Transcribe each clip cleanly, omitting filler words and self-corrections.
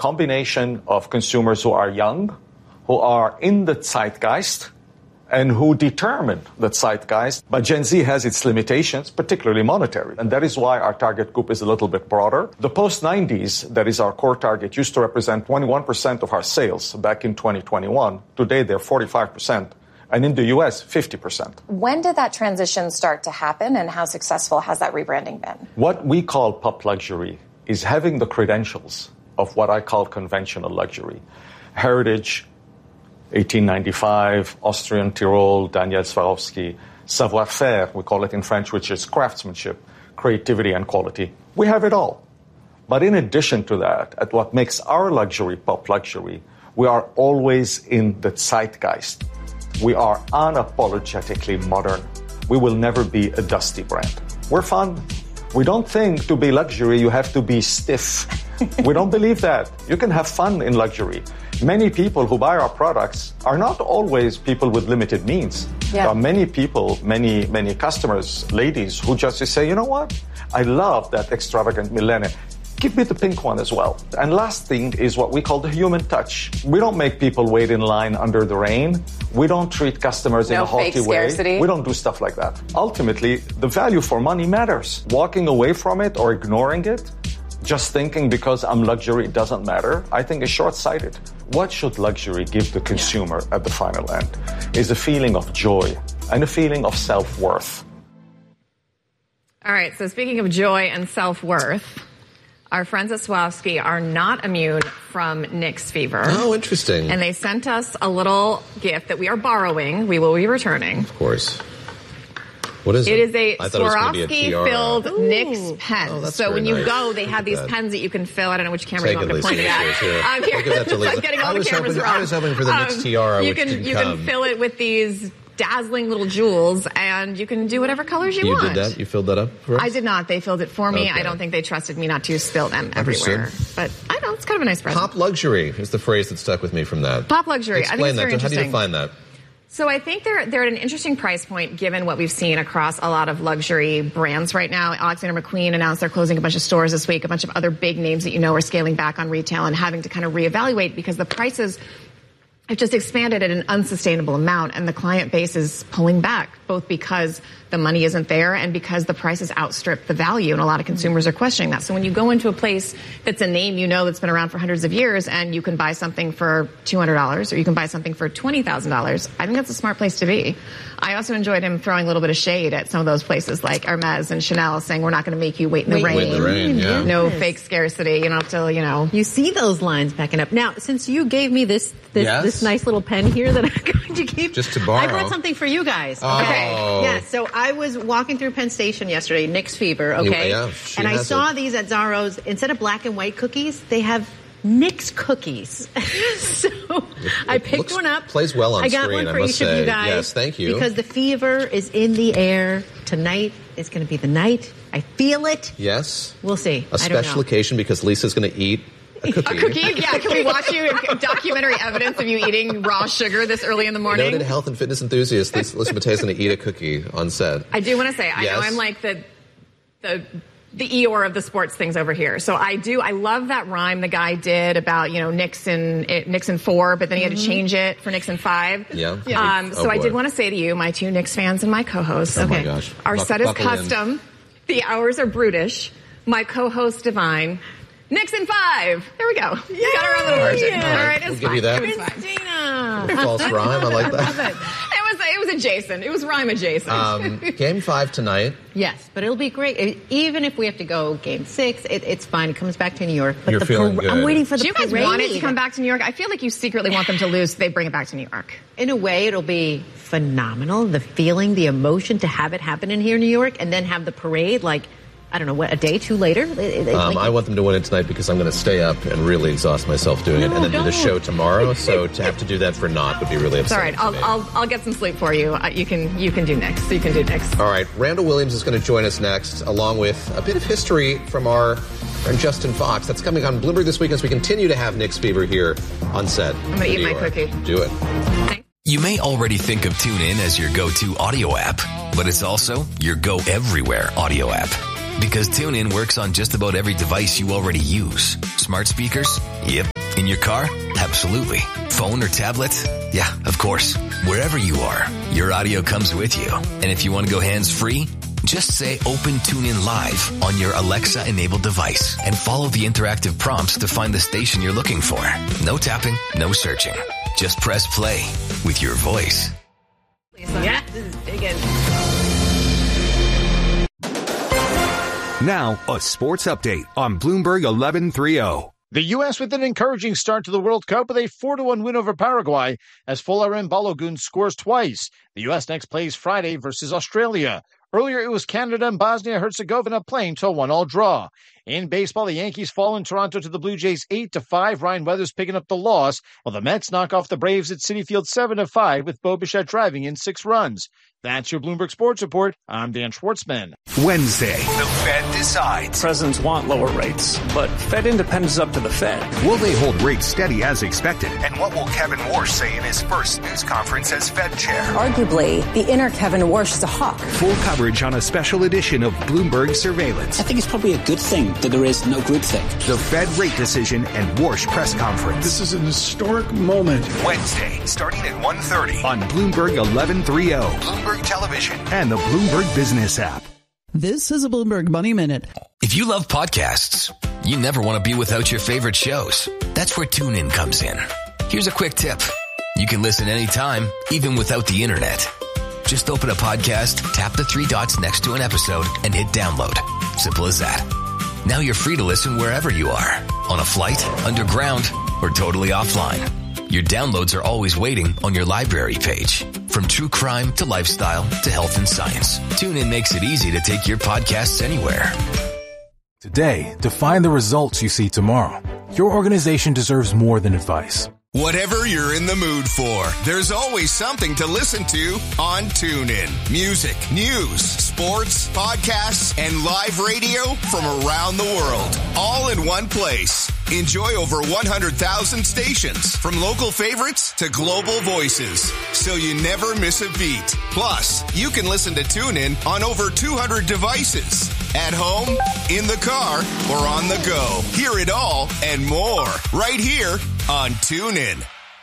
combination of consumers who are young, who are in the zeitgeist, and who determine the zeitgeist. But Gen Z has its limitations, particularly monetary. And that is why our target group is a little bit broader. The post-90s, that is our core target, used to represent 21% of our sales back in 2021. Today, they're 45%. And in the U.S., 50%. When did that transition start to happen, and how successful has that rebranding been? What we call pop luxury is having the credentials of what I call conventional luxury. Heritage, 1895, Austrian Tyrol, Daniel Swarovski, savoir-faire, we call it in French, which is craftsmanship, creativity, and quality. We have it all. But in addition to that, at what makes our luxury pop luxury, we are always in the zeitgeist. We are unapologetically modern. We will never be a dusty brand. We're fun. We don't think to be luxury you have to be stiff. We don't believe that. You can have fun in luxury. Many people who buy our products are not always people with limited means. Yeah. There are many people, many customers, ladies, who just say, you know what? I love that extravagant millennium. Give me the pink one as well. And last thing is what we call the human touch. We don't make people wait in line under the rain. We don't treat customers in a haughty way. We don't do stuff like that. Ultimately, the value for money matters. Walking away from it or ignoring it, just thinking because I'm luxury, it doesn't matter, I think is short-sighted. What should luxury give the consumer at the final end is a feeling of joy and a feeling of self-worth. All right, so speaking of joy and self-worth, our friends at Swarovski are not immune from Nick's fever. Oh, interesting. And they sent us a little gift that we are borrowing. We will be returning. Of course. What is it? It is a Swarovski-filled NYX pen. Oh, that's so when you nice. go, they have these pens that you can fill. I don't know which camera you want to Lisa, point it at. I'm getting all the cameras wrong. I was hoping for the NYX tiara, you can fill it with these dazzling little jewels, and you can do whatever colors you want. You did that? You filled that up for us? I did not. They filled it for me. Okay. I don't think they trusted me not to spill them everywhere. But I don't know. It's kind of a nice present. Pop luxury is the phrase that stuck with me from that. Pop luxury. Explain I think it's very that. interesting. How do you define that? So I think they're at an interesting price point given what we've seen across a lot of luxury brands right now. Alexander McQueen announced they're closing a bunch of stores this week. A bunch of other big names that you know are scaling back on retail and having to kind of reevaluate because the prices have just expanded at an unsustainable amount, and the client base is pulling back, both because the money isn't there and because the prices outstrip the value, and a lot of consumers are questioning that. So when you go into a place that's a name you know that's been around for hundreds of years and you can buy something for $200 or you can buy something for $20,000, I think that's a smart place to be. I also enjoyed him throwing a little bit of shade at some of those places like Hermes and Chanel, saying we're not going to make you wait in the rain. Wait in the rain, yeah. No fake scarcity. You don't have to, You see those lines backing up. Now, since you gave me this nice little pen here that I'm going to keep. Just to borrow. I brought something for you guys. Oh. Okay. Yeah, so I was walking through Penn Station yesterday, NYX Fever, okay? Yeah, and I saw these at Zaro's. Instead of black and white cookies, they have NYX cookies. So I picked one up. Plays well on screen, I got one for must each say. of you guys. Yes, thank you. Because the fever is in the air. Tonight is going to be the night. I feel it. Yes. We'll see. A special occasion because Lisa's going to eat a cookie. A cookie? Yeah, can we watch you documentary evidence of you eating raw sugar this early in the morning? Noted health and fitness enthusiast Lisa Matei is going to eat a cookie on set. I do want to say, I know I'm like the Eeyore of the sports things over here. So I love that rhyme the guy did about, NYX and 4, but then he had to change it for NYX and 5. Yeah. So I did want to say to you, my two NYX fans and my co-hosts. Oh my gosh. Our set is custom. The hours are brutish. My co-host Divine. NYX and 5. There we go. Yeah. Got our own little version. All right, it's we'll fine. give you that. Christina. False rhyme. I like that. It was adjacent. It was rhyme adjacent. Game 5 tonight. Yes, but it'll be great. Even if we have to go Game 6, it's fine. It comes back to New York. But You're feeling good. I'm waiting for the parade. Do you guys want it to come back to New York? I feel like you secretly want them to lose. So they bring it back to New York. In a way, it'll be phenomenal. The feeling, the emotion to have it happen in here in New York, and then have the parade I don't know, a day, 2 later? I want them to win it tonight because I'm going to stay up and really exhaust myself doing it and then do the show tomorrow. So to have to do that for naught would be really upsetting. It's all right. I'll get some sleep for you. You can do NYX. You can do NYX. All right. Randall Williams is going to join us next, along with a bit of history from our friend Justin Fox. That's coming on Bloomberg this weekend as we continue to have NYX Fever here on set. I'm going to eat my cookie. Do it. Thanks. You may already think of TuneIn as your go-to audio app, but it's also your go-everywhere audio app. Because TuneIn works on just about every device you already use. Smart speakers? Yep, In your car? Absolutely. Phone or tablet? Yeah, of course. Wherever you are, your audio comes with you. And if you want to go hands-free, just say Open TuneIn Live on your Alexa-enabled device and follow the interactive prompts to find the station you're looking for. No tapping, no searching. Just press play with your voice. Yeah, this is digging. Now, a sports update on Bloomberg 1130. The U.S. with an encouraging start to the World Cup with a 4-1 win over Paraguay as Folarin Balogun scores twice. The U.S. next plays Friday versus Australia. Earlier, it was Canada and Bosnia-Herzegovina playing to a 1-1 draw. In baseball, the Yankees fall in Toronto to the Blue Jays 8-5. Ryan Weathers picking up the loss, while the Mets knock off the Braves at Citi Field 7-5 with Bo Bichette driving in 6 runs. That's your Bloomberg Sports Report. I'm Dan Schwartzman. Wednesday, the Fed decides. Presidents want lower rates, but Fed independence is up to the Fed. Will they hold rates steady as expected? And what will Kevin Warsh say in his first news conference as Fed chair? Arguably, the inner Kevin Warsh is a hawk. Full coverage on a special edition of Bloomberg Surveillance. I think it's probably a good thing that there is no groupthink. The Fed rate decision and Warsh press conference. This is an historic moment. Wednesday, starting at 1:30 on Bloomberg 1130, Bloomberg Television, and the Bloomberg Business app. This is a Bloomberg Money Minute. If you love podcasts, you never want to be without your favorite shows. That's where TuneIn comes in. Here's a quick tip. You can listen anytime, even without the internet. Just open a podcast, tap the 3 dots next to an episode, and hit download. Simple as that. Now you're free to listen wherever you are, on a flight, underground, or totally offline. Your downloads are always waiting on your library page. From true crime to lifestyle to health and science, TuneIn makes it easy to take your podcasts anywhere. Today, define the results you see tomorrow. Your organization deserves more than advice. Whatever you're in the mood for, there's always something to listen to on TuneIn. Music, news, sports, podcasts, and live radio from around the world, all in one place. Enjoy over 100,000 stations, from local favorites to global voices, so you never miss a beat. Plus, you can listen to TuneIn on over 200 devices, at home, in the car, or on the go. Hear it all and more right here on TuneIn.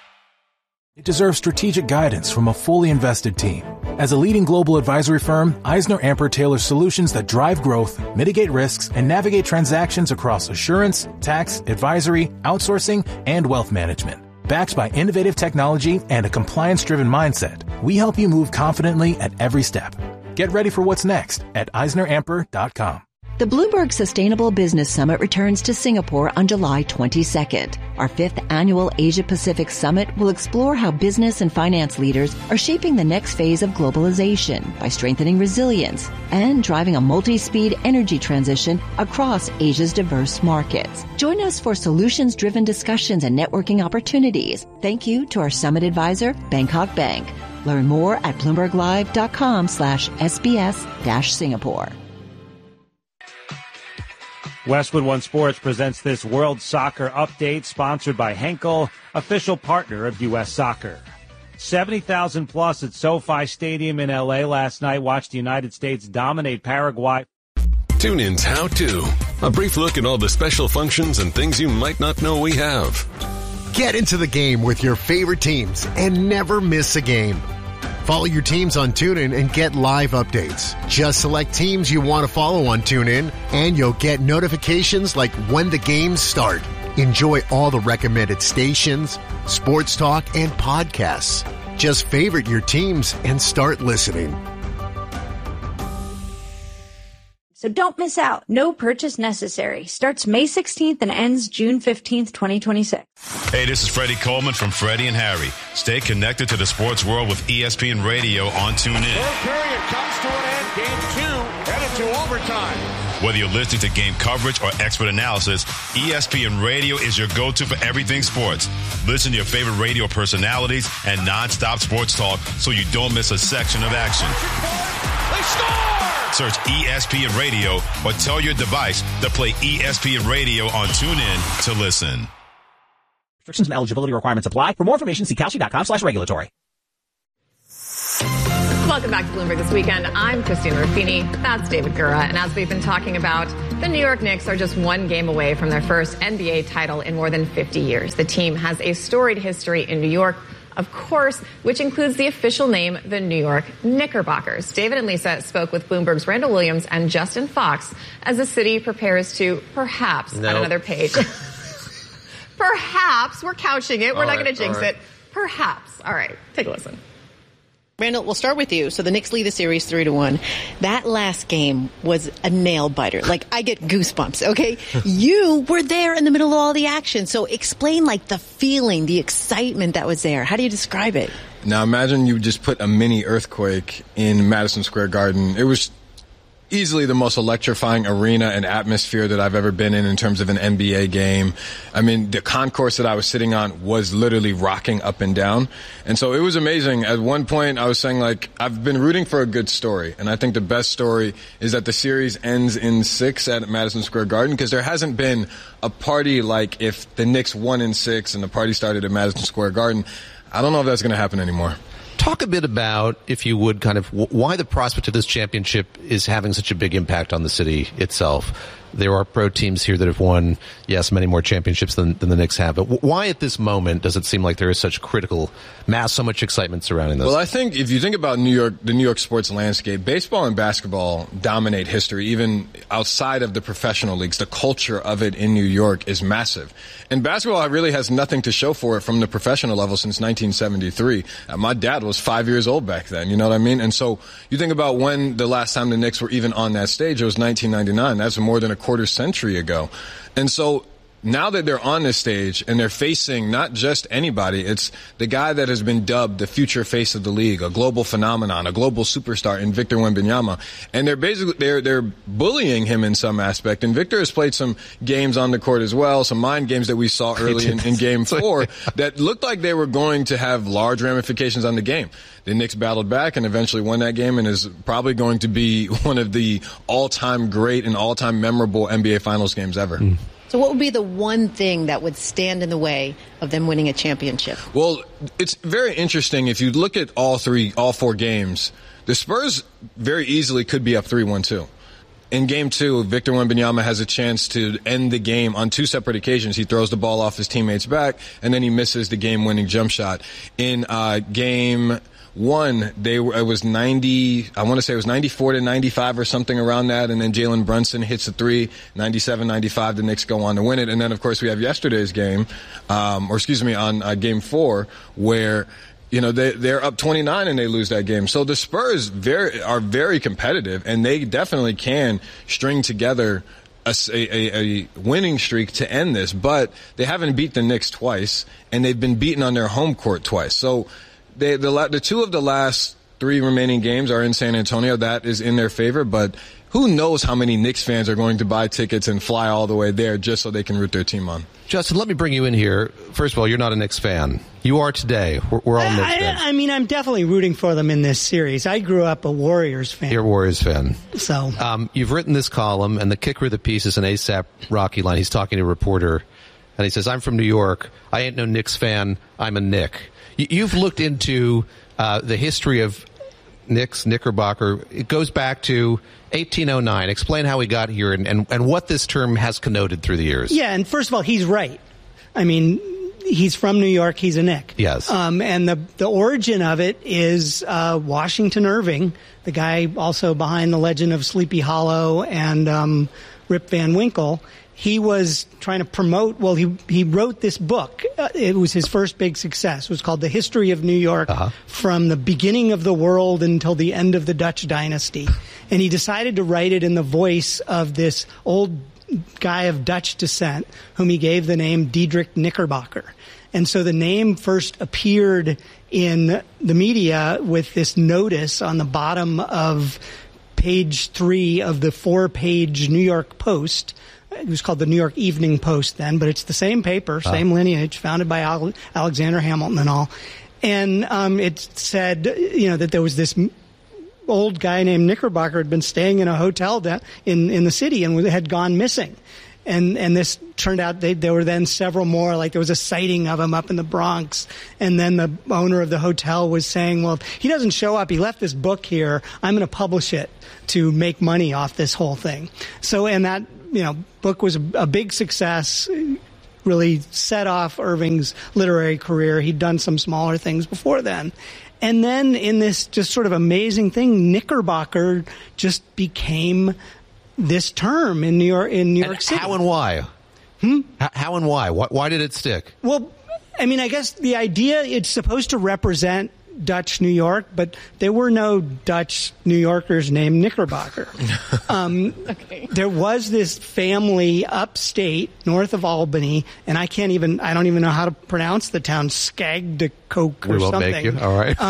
It deserves strategic guidance from a fully invested team. As a leading global advisory firm, EisnerAmper tailors solutions that drive growth, mitigate risks, and navigate transactions across assurance, tax, advisory, outsourcing, and wealth management. Backed by innovative technology and a compliance-driven mindset, we help you move confidently at every step. Get ready for what's next at EisnerAmper.com. The Bloomberg Sustainable Business Summit returns to Singapore on July 22nd. Our 5th annual Asia-Pacific Summit will explore how business and finance leaders are shaping the next phase of globalization by strengthening resilience and driving a multi-speed energy transition across Asia's diverse markets. Join us for solutions-driven discussions and networking opportunities. Thank you to our summit advisor, Bangkok Bank. Learn more at BloombergLive.com/SBS-Singapore. Westwood One Sports presents this World Soccer Update, sponsored by Henkel, official partner of U.S. Soccer. 70,000 plus at SoFi Stadium in L.A. last night watched the United States dominate Paraguay. TuneIn's How To, a brief look at all the special functions and things you might not know we have. Get into the game with your favorite teams and never miss a game. Follow your teams on TuneIn and get live updates. Just select teams you want to follow on TuneIn, and you'll get notifications like when the games start. Enjoy all the recommended stations, sports talk, and podcasts. Just favorite your teams and start listening. So don't miss out. No purchase necessary. Starts May 16th and ends June 15th, 2026. Hey, this is Freddie Coleman from Freddie and Harry. Stay connected to the sports world with ESPN Radio on TuneIn. Third period comes to an end. Game 2 headed to overtime. Whether you're listening to game coverage or expert analysis, ESPN Radio is your go-to for everything sports. Listen to your favorite radio personalities and non-stop sports talk so you don't miss a section of action. They score! Search ESPN Radio or tell your device to play ESPN Radio on TuneIn to listen. Restrictions and eligibility requirements apply. For more information, see Kalshi.com/regulatory. Welcome back to Bloomberg This Weekend. I'm Christina Ruffini. That's David Gura. And as we've been talking about, the New York Knicks are just one game away from their first NBA title in more than 50 years. The team has a storied history in New York, of course, which includes the official name, the New York Knickerbockers. David and Lisa spoke with Bloomberg's Randall Williams and Justin Fox as the city prepares to perhaps on another page. Perhaps. We're couching it. We're not going to jinx it. Perhaps. All right. Take a listen. Randall, we'll start with you. So the Knicks lead the series 3-1. That last game was a nail biter. Like, I get goosebumps, okay? You were there in the middle of all the action. So explain, like, the feeling, the excitement that was there. How do you describe it? Now, imagine you just put a mini earthquake in Madison Square Garden. It was easily the most electrifying arena and atmosphere that I've ever been in terms of an NBA game. I mean, the concourse that I was sitting on was literally rocking up and down. And so it was amazing. At one point, I was saying, like, I've been rooting for a good story. And I think the best story is that the series ends in 6 at Madison Square Garden, because there hasn't been a party like if the Knicks won in 6 and the party started at Madison Square Garden. I don't know if that's going to happen anymore. Talk a bit about, if you would, kind of why the prospect of this championship is having such a big impact on the city itself. There are pro teams here that have won, yes, many more championships than the Knicks have. But why at this moment does it seem like there is such critical mass, so much excitement surrounding this? Well, I think if you think about the New York sports landscape, baseball and basketball dominate history, even outside of the professional leagues. The culture of it in New York is massive. And basketball really has nothing to show for it from the professional level since 1973. My dad was 5 years old back then, you know what I mean? And so you think about when the last time the Knicks were even on that stage, it was 1999. That's more than a quarter century ago. And so now that they're on this stage and they're facing not just anybody, it's the guy that has been dubbed the future face of the league, a global phenomenon, a global superstar in Victor Wembanyama. And they're bullying him in some aspect. And Victor has played some games on the court as well, some mind games that we saw early in Game 4 that looked like they were going to have large ramifications on the game. The Knicks battled back and eventually won that game and is probably going to be one of the all-time great and all-time memorable NBA Finals games ever. So what would be the one thing that would stand in the way of them winning a championship? Well, it's very interesting. If you look at all 4 games, the Spurs very easily could be up 3-1-2. In Game 2, Victor Wembanyama has a chance to end the game on 2 separate occasions. He throws the ball off his teammate's back, and then he misses the game-winning jump shot. In Game 1, it was 90, I want to say it was 94-95 or something around that, and then Jalen Brunson hits a 3, 97-95, the Knicks go on to win it. And then, of course, we have yesterday's game, on Game 4, where, you know, they're up 29 and they lose that game. So the Spurs are very competitive, and they definitely can string together a winning streak to end this, but they haven't beat the Knicks twice, and they've been beaten on their home court twice. So the 2 of the last 3 remaining games are in San Antonio. That is in their favor, but who knows how many Knicks fans are going to buy tickets and fly all the way there just so they can root their team on. Justin, let me bring you in here. First of all, you're not a Knicks fan. You are today. We're all Knicks fans. I mean, I'm definitely rooting for them in this series. I grew up a Warriors fan. You're a Warriors fan. So you've written this column, and the kicker of the piece is an A$AP Rocky line. He's talking to a reporter, and he says, I'm from New York. I ain't no Knicks fan. I'm a Knick. You've looked into the history of Knickerbocker. It goes back to 1809. Explain how we got here and what this term has connoted through the years. Yeah, and first of all, he's right. I mean, he's from New York. He's a Knick. Yes. And the origin of it is Washington Irving, the guy also behind the legend of Sleepy Hollow and Rip Van Winkle. He was trying to promote, well, he wrote this book. It was his first big success. It was called The History of New York from the beginning of the world until the end of the Dutch dynasty. And he decided to write it in the voice of this old guy of Dutch descent, whom he gave the name Diedrich Knickerbocker. And so the name first appeared in the media with this notice on the bottom of page 3 of the 4-page New York Post. It was called the New York Evening Post then, but it's the same paper, same lineage, founded by Alexander Hamilton and all. And it said, that there was this old guy named Knickerbocker had been staying in a hotel in the city and had gone missing. And this turned out there were then several more. Like there was a sighting of him up in the Bronx. And then the owner of the hotel was saying, well, if he doesn't show up, he left this book here, I'm going to publish it to make money off this whole thing. So, and that, book was a big success, really set off Irving's literary career. He'd done some smaller things before then. And then in this just sort of amazing thing, Knickerbocker just became this term in New York City. How and why? How and why? Why did it stick? Well, I mean, I guess the idea, it's supposed to represent Dutch New York, but there were no Dutch New Yorkers named Knickerbocker. Okay. There was this family upstate north of Albany, and I don't even know how to pronounce the town, Skagdecoke or something. We will make you. All right.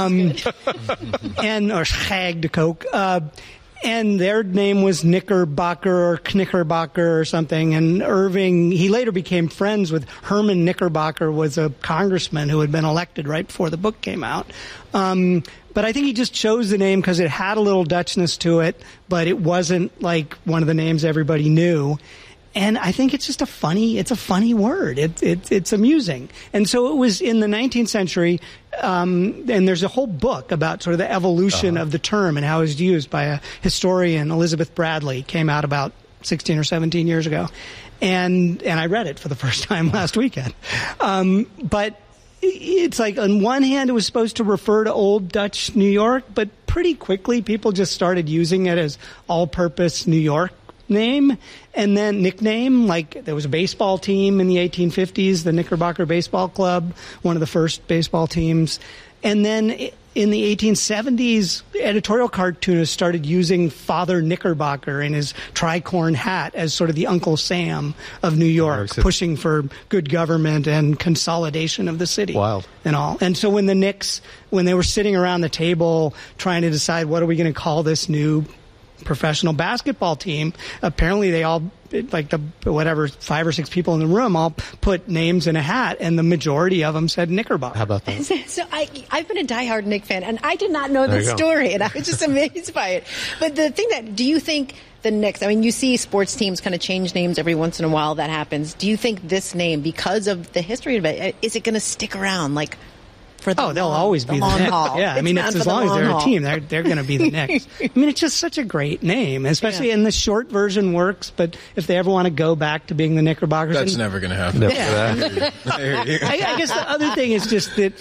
Or Skagdecoke. And their name was Knickerbocker or Knickerbocker or something. And Irving, he later became friends with Herman Knickerbocker, was a congressman who had been elected right before the book came out. But I think he just chose the name because it had a little Dutchness to it, but it wasn't like one of the names everybody knew. And I think it's just a funny word. It's amusing. And so it was in the 19th century, and there's a whole book about sort of the evolution of the term and how it was used by a historian, Elizabeth Bradley, came out about 16 or 17 years ago. And I read it for the first time last weekend. But it's like, on one hand, it was supposed to refer to old Dutch New York, but pretty quickly people just started using it as all-purpose New York name and then nickname. Like there was a baseball team in the 1850s, the Knickerbocker Baseball Club, one of the first baseball teams. And then in the 1870s, editorial cartoonists started using Father Knickerbocker in his tricorn hat as sort of the Uncle Sam of New York, pushing for good government and consolidation of the city. Wild. And all. And so when the Knicks, when they were sitting around the table trying to decide what are we going to call this new professional basketball team, apparently they all, like the 5 or 6 people in the room, all put names in a hat, and the majority of them said Knickerbocker. How about that? So I've been a diehard Knick fan, and I did not know the story, and I was just amazed by it. But the thing do you think the Knicks, I mean, you see sports teams kind of change names every once in a while, that happens. Do you think this name, because of the history of it, is it going to stick around, like, for the they'll always be the Knicks. Yeah, I mean, it's as long as they're a team, they're going to be the Knicks. I mean, it's just such a great name, especially in the short version works. But if they ever want to go back to being the Knickerbockers, that's never going to happen. Yeah. I guess the other thing is just that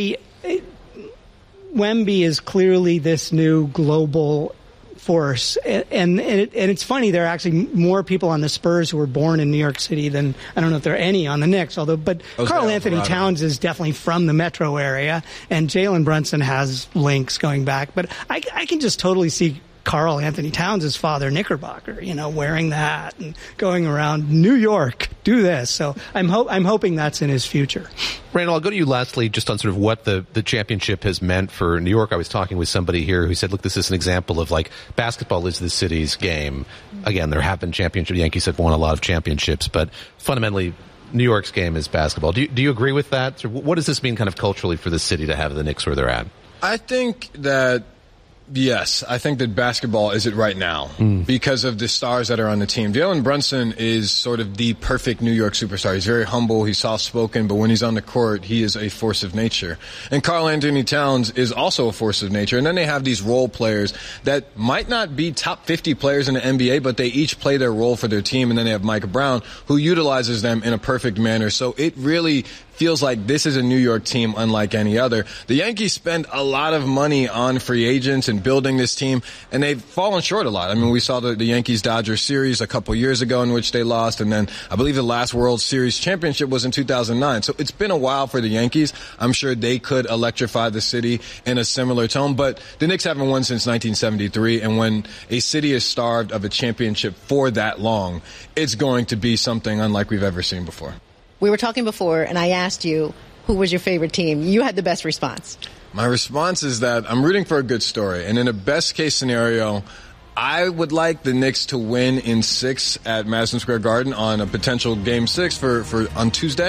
Wemby is clearly this new global force, and it's funny, there are actually more people on the Spurs who were born in New York City than, I don't know if there are any on the Knicks, but Karl Anthony Towns is definitely from the metro area, and Jalen Brunson has links going back, but I can just totally see Karl Anthony Towns' father, Knickerbocker, wearing the hat and going around New York, do this. So I'm hoping that's in his future. Randall, I'll go to you lastly just on sort of what the championship has meant for New York. I was talking with somebody here who said, look, this is an example of like basketball is the city's game. Again, there have been championships. The Yankees have won a lot of championships, but fundamentally New York's game is basketball. Do you agree with that? So what does this mean kind of culturally for the city to have the Knicks where they're at? I think that yes, I think that basketball is it right now because of the stars that are on the team. Jalen Brunson is sort of the perfect New York superstar. He's very humble, he's soft-spoken, but when he's on the court, he is a force of nature. And Karl Anthony Towns is also a force of nature. And then they have these role players that might not be top 50 players in the NBA, but they each play their role for their team. And then they have Micah Brown, who utilizes them in a perfect manner. So it really feels like this is a New York team unlike any other. The Yankees spend a lot of money on free agents and building this team, and they've fallen short a lot. I mean, we saw the Yankees-Dodgers series a couple years ago in which they lost, and then I believe the last World Series championship was in 2009. So it's been a while for the Yankees. I'm sure they could electrify the city in a similar tone, but the Knicks haven't won since 1973, and when a city is starved of a championship for that long, it's going to be something unlike we've ever seen before. We were talking before, and I asked you, who was your favorite team? You had the best response. My response is that I'm rooting for a good story. And in a best-case scenario, I would like the Knicks to win in 6 at Madison Square Garden on a potential Game 6 for on Tuesday.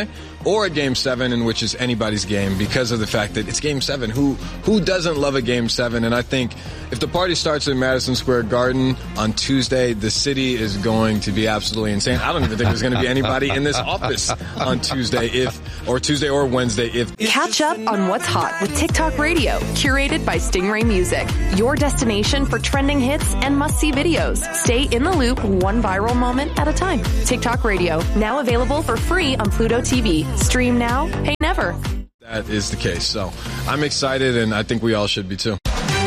or a Game 7, in which is anybody's game because of the fact that it's Game 7. Who doesn't love a Game 7? And I think if the party starts in Madison Square Garden on Tuesday, the city is going to be absolutely insane. I don't even think there's going to be anybody in this office on Tuesday or Wednesday. Catch up on what's hot with TikTok Radio, curated by Stingray Music. Your destination for trending hits and must-see videos. Stay in the loop, one viral moment at a time. TikTok Radio, now available for free on Pluto TV. Stream now, pay never. That is the case. So I'm excited, and I think we all should be too.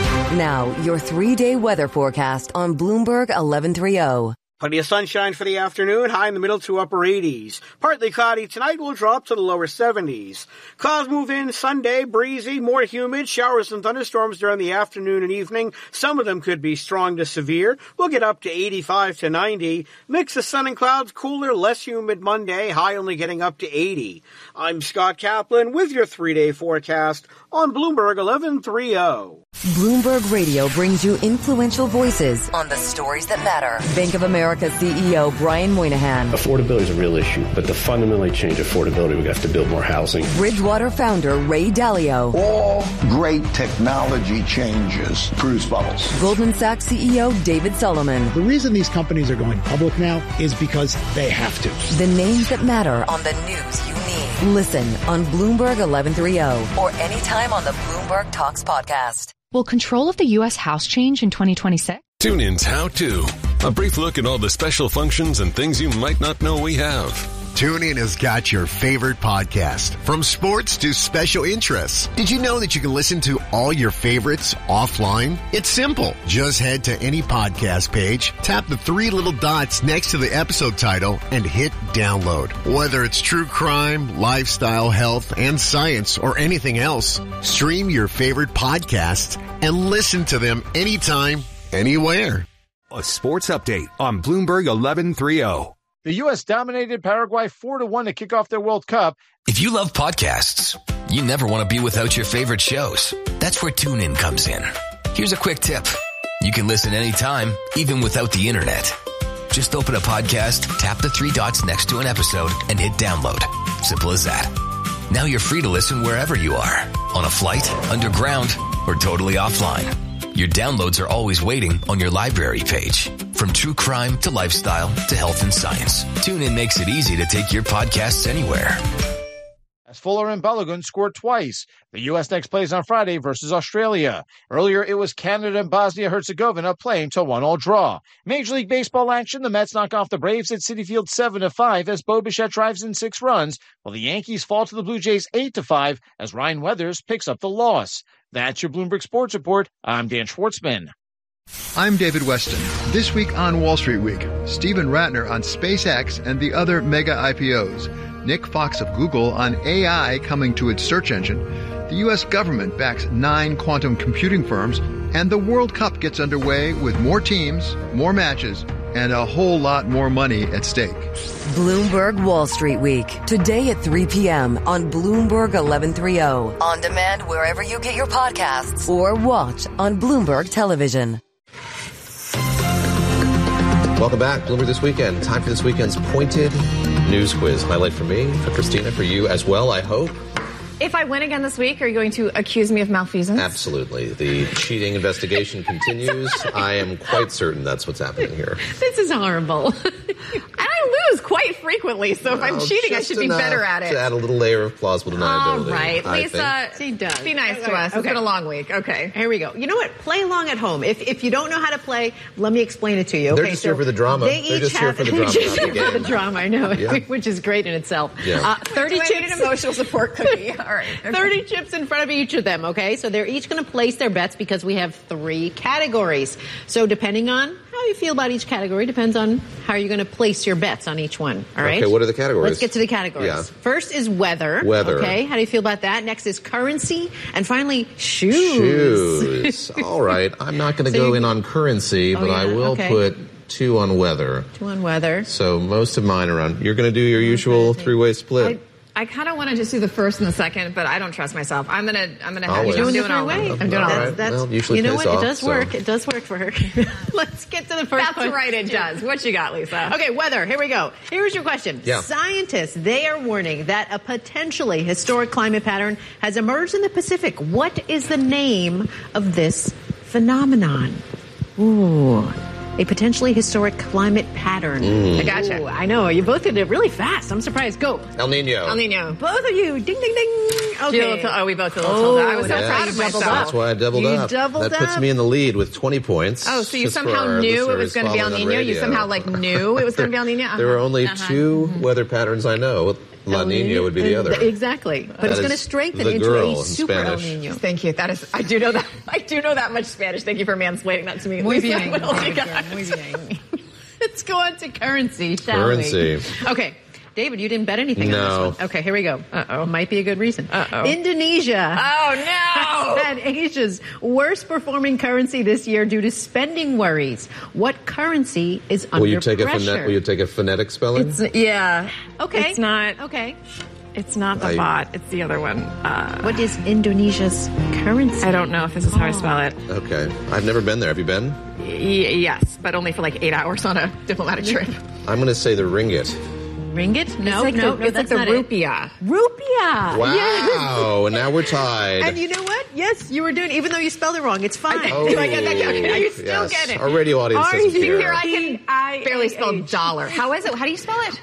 Now, your 3-day weather forecast on Bloomberg 1130. Plenty of sunshine for the afternoon, high in the middle to upper 80s. Partly cloudy tonight, will drop to the lower 70s. Clouds move in Sunday, breezy, more humid, showers and thunderstorms during the afternoon and evening. Some of them could be strong to severe. We'll get up to 85 to 90. Mix of sun and clouds, cooler, less humid Monday, high only getting up to 80. I'm Scott Kaplan with your 3-day forecast on Bloomberg 1130. Bloomberg Radio brings you influential voices on the stories that matter. Bank of America CEO Brian Moynihan. Affordability is a real issue, but to fundamentally change affordability, we have to build more housing. Bridgewater founder Ray Dalio. All great technology changes produce bubbles. Goldman Sachs CEO David Solomon. The reason these companies are going public now is because they have to. The names that matter on the news you need. Listen on Bloomberg 1130 or anytime on the Bloomberg Talks podcast. Will control of the U.S. House change in 2026? Tune in's How To. A brief look at all the special functions and things you might not know we have. TuneIn has got your favorite podcast, from sports to special interests. Did you know that you can listen to all your favorites offline? It's simple. Just head to any podcast page, tap the 3 little dots next to the episode title, and hit download. Whether it's true crime, lifestyle, health, and science, or anything else, stream your favorite podcasts and listen to them anytime, anywhere. A sports update on Bloomberg 1130. The U.S. dominated Paraguay 4-1 to kick off their World Cup. If you love podcasts, you never want to be without your favorite shows. That's where TuneIn comes in. Here's a quick tip. You can listen anytime, even without the internet. Just open a podcast, tap the 3 dots next to an episode, and hit download. Simple as that. Now you're free to listen wherever you are. On a flight, underground, or totally offline. Your downloads are always waiting on your library page. From true crime to lifestyle to health and science, TuneIn makes it easy to take your podcasts anywhere. As Fuller and Balogun scored twice. The U.S. next plays on Friday versus Australia. Earlier, it was Canada and Bosnia-Herzegovina playing to 1-1 draw. Major League Baseball action, the Mets knock off the Braves at Citi Field 7-5 as Bo Bichette drives in 6 runs, while the Yankees fall to the Blue Jays 8-5 as Ryan Weathers picks up the loss. That's your Bloomberg Sports Report. I'm Dan Schwartzman. I'm David Weston. This week on Wall Street Week, Stephen Ratner on SpaceX and the other mega IPOs. Nick Fox of Google on AI coming to its search engine. The U.S. government backs 9 quantum computing firms, and the World Cup gets underway with more teams, more matches, and a whole lot more money at stake. Bloomberg Wall Street Week, today at 3 p.m. on Bloomberg 1130. On demand wherever you get your podcasts or watch on Bloomberg Television. Welcome back. Bloomberg This Weekend. Time for this weekend's Pointed News Quiz. Highlight for me, for Christina, for you as well, I hope. If I win again this week, are you going to accuse me of malfeasance? Absolutely. The cheating investigation continues. I am quite certain that's what's happening here. This is horrible. I lose quite frequently, so if I'm cheating, I should be better at it. To add a little layer of plausible deniability. All right. Lisa, she does. Be nice to us. Okay. It's been a long week. Okay. Here we go. You know what? Play along at home. If you don't know how to play, let me explain it to you. They're just here for the drama. They're just here for the drama. They're just here for the drama, I know, which is great in itself. Yeah. 30 chips. An emotional support cookie. All right. Okay. 30 chips in front of each of them, okay? So they're each going to place their bets because we have 3 categories. So depending on how you feel about each category depends on how you're going to place your bets on each one, all right? Okay, what are the categories? Let's get to the categories. Yeah. First is weather. Weather. Okay, how do you feel about that? Next is currency. And finally, shoes. Shoes. All right. I'm not going to go in on currency, but I will put 2 on weather. 2 on weather. So most of mine are on. You're going to do your usual 3-way split. I kind of want to just do the first and the second, but I don't trust myself. I'm gonna have you doing do it the way. I'm doing all right. Well, usually you know pays what? off, It does so. work. It does work for her. Let's get to the first That's question. right, it does. What you got, Lisa? Okay, weather. Here we go. Here's your question. Yeah. Scientists, they are warning that a potentially historic climate pattern has emerged in the Pacific. What is the name of this phenomenon? Ooh. A potentially historic climate pattern. I gotcha. Ooh, I know. You both did it really fast. I'm surprised. Go. El Nino. El Nino. Both of you. Ding, ding, ding. Okay. We both did a little tilde. I was so that's proud why of you doubled myself. up. That's why I doubled You up. doubled that puts up. me in the lead with 20 points. Oh, so you just for somehow our knew it listeners was going to be El following on Nino? You radio. somehow knew it was going to be El Nino? There are only two weather patterns I know. La Nina would be the other. Exactly. But That it's going to is strengthen the into girl a in super El Spanish. Nino. Thank you. That is, I do know that much Spanish. Thank you for mansplaining that to me. Muy Lisa, bien. what else you got? Muy bien. Let's go on to currency, shall Currency. we? Okay. David, you didn't bet anything No. on this one. Okay, here we go. Uh-oh. Might be a good reason. Uh-oh. Indonesia. Oh, no! Had Asia's worst performing currency this year due to spending worries. What currency is under Will you take pressure? will you take a phonetic spelling? Yeah. Okay. It's not. Okay. It's not the bot. It's the other one. What is Indonesia's currency? I don't know if this is how I spell it. Okay. I've never been there. Have you been? Yes, but only for 8 hours on a diplomatic trip. I'm going to say the ringgit. Ringgit? No, it's no, it's that's the not it. rupiah. Rupiah. Wow. Yes. And now we're tied. And you know what? Yes, you were doing, even though you spelled it wrong, it's fine. Do I get that? Okay, you still yes. get it. Our radio audience doesn't you care. hear I can barely spell dollar. How is it? How do you spell it?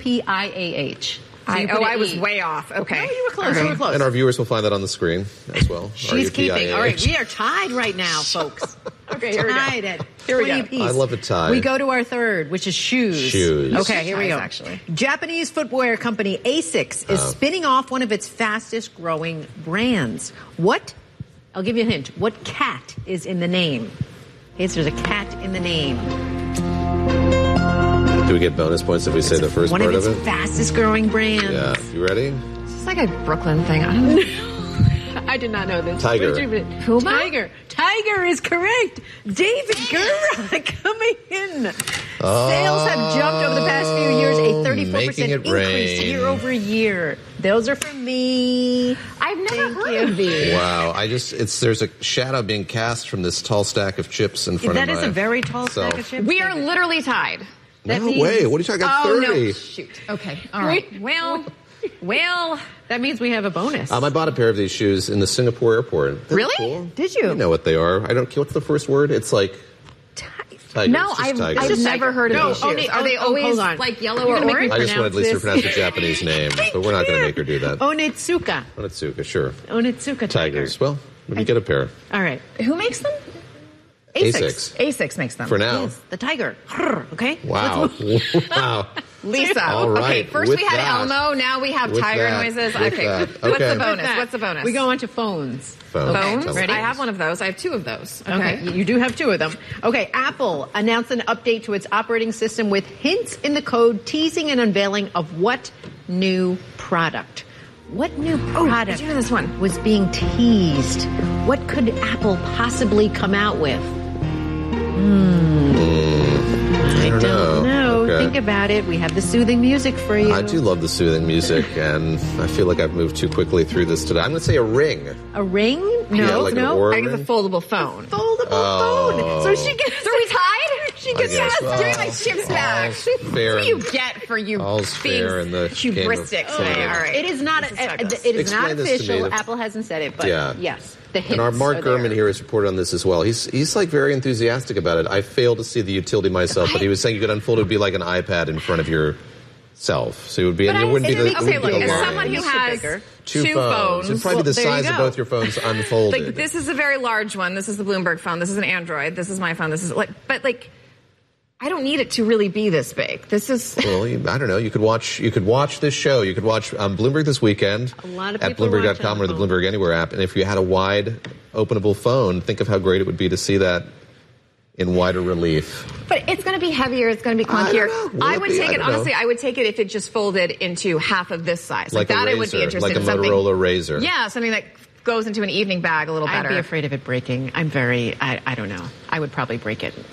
Rupiah. I was way off. Okay. No, you were close. You were close. And our viewers will find that on the screen as well. She's keeping. RUPIA. All right, we are tied right now, folks. Okay, here we go. Tied at Here we 20 go. apiece. I love a tie. We go to our third, which is shoes. Shoes. Okay, here we go. Ties, actually. Japanese footwear company Asics is spinning off one of its fastest growing brands. What? I'll give you a hint. What cat is in the name? Yes, there's a cat in the name. Do we get bonus points if we say the first One part of of its it? fastest growing brands. Yeah. You ready? It's like a Brooklyn thing. I don't know. I did not know this. Tiger. Puma? Tiger is correct. David Gurra coming in. Sales have jumped over the past few years, a 34% making it increase rain. year over year. Those are from me. I've never heard of these. Wow. There's a shadow being cast from this tall stack of chips in front That of is my a very tall self. stack of chips. We are literally tied. No way. What are you talking about? Oh, 30. no. Shoot. Okay. All right. Well, that means we have a bonus. I bought a pair of these shoes in the Singapore airport. They're Really? cool. Did you? You know what they are. I don't care. What's the first word? It's like tiger. no, It's just I've tiger. never heard of No, these shoes. only- Are they oh, always hold on. like yellow You're or gonna make me orange? I just wanted Lisa to pronounce pronounce the Japanese name, but we're not going to make her do that. Onitsuka. Onitsuka, sure. Onitsuka Tigers. Well, let me get a pair. All right. Who makes them? Asics. Asics makes them. For now. Yes, the tiger. Okay? Wow. Wow. Lisa. All right, Okay, first with we had that. Elmo, now we have With tiger that, noises. with Okay. that. What's Okay. the bonus? What's the bonus? We go on to phones. Phones. Phones? Tell us. I have one of those. I have two of those. Okay, you do have two of them. Okay, Apple announced an update to its operating system with hints in the code teasing an unveiling of what new product? What new product did you know this one? was being teased? What could Apple possibly come out with? I don't know. Okay. Think about it. We have the soothing music for you. I do love the soothing music, and I feel like I've moved too quickly through this today. I'm going to say a ring. A ring? No, Yeah, like an no. Oura I think it's a foldable phone. Foldable phone. So she gets. So we tied? She gets. guess. Yes, give me my chips back. All's fair What do you in- get for you all's fair in the being game of hubristic foldable. today? All right. It is not. This is fabulous. It is not Explain this to me. official. Apple hasn't said it, but Yeah. yes, the hints And our Mark are there. Gurman here has reported on this as well. He's like very enthusiastic about it. I failed to see the utility myself, but he was saying you could unfold it would be like an iPad in front of yourself. So it would be, and it wouldn't be the, it okay, wouldn't look, be the as line. someone who It's has bigger. two phones. It'd probably be the there you size of go. both your phones unfolded. Like, this is a very large one. This is the Bloomberg phone. This is an Android. This is my phone. This is but I don't need it to really be this big. This is. Well, I don't know. You could watch this show. You could watch Bloomberg This Weekend A lot of at people watch Bloomberg.com on or the phone. Bloomberg Anywhere app. And if you had a wide, openable phone, think of how great it would be to see that in wider relief. But it's going to be heavier. It's going to be clunkier. Will I it would be? take I it, don't know. honestly, I would take it if it just folded into half of this size. Like a that, razor, I would be interested like a in something. Motorola Razor. Yeah, something that goes into an evening bag a little better. I'd be afraid of it breaking. I don't know. I would probably break it.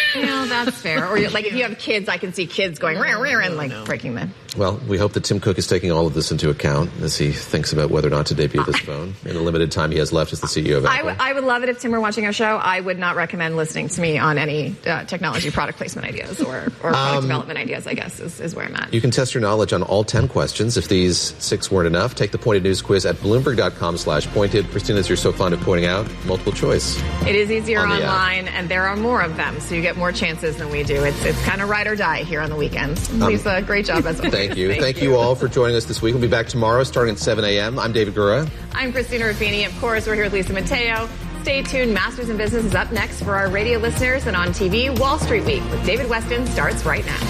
That's fair. Or like if you have kids, I can see kids going and like breaking them. Well, we hope that Tim Cook is taking all of this into account as he thinks about whether or not to debut this phone in the limited time he has left as the CEO of Apple. I would love it if Tim were watching our show. I would not recommend listening to me on any technology product placement ideas or product development ideas, I guess, is where I'm at. You can test your knowledge on all 10 questions. If these 6 weren't enough, take the Pointed News quiz at Bloomberg.com/pointed. Christina, as you're so fond of pointing out, multiple choice. It is easier online, and there are more of them, so you get more chances than we do. It's kind of ride or die here on the weekends. Lisa, great job as always. Thank you. Thank you all for joining us this week. We'll be back tomorrow starting at 7 a.m. I'm David Gura. I'm Christina Ruffini. Of course, we're here with Lisa Mateo. Stay tuned. Masters in Business is up next for our radio listeners, and on TV, Wall Street Week with David Weston starts right now.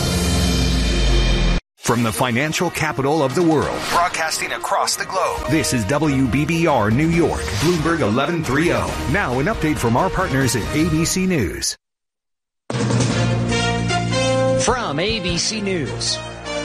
From the financial capital of the world, broadcasting across the globe, this is WBBR New York, Bloomberg 1130. Now an update from our partners at ABC News. From ABC News,